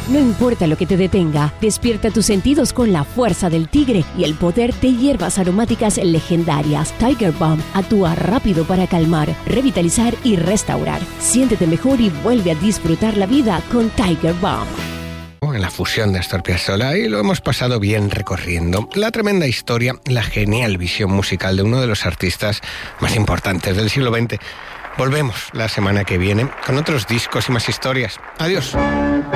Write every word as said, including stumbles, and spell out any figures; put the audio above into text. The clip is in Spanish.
No importa lo que te detenga, despierta tus sentidos con la fuerza del tigre y el poder de hierbas aromáticas legendarias. Tiger Balm actúa rápido para calmar, revitalizar y restaurar. Siéntete mejor y vuelve a disfrutar la vida con Tiger Balm. En la fusión de Astor Piazzolla, y lo hemos pasado bien recorriendo la tremenda historia, la genial visión musical de uno de los artistas más importantes del siglo veinte. Volvemos la semana que viene con otros discos y más historias. Adiós.